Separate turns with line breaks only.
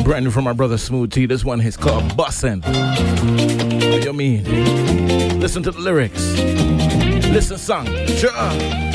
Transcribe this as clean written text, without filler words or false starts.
Brand new from my brother Smooth T. This one is called Bussin'. What do you mean? Listen to the lyrics. Listen, song. Sure.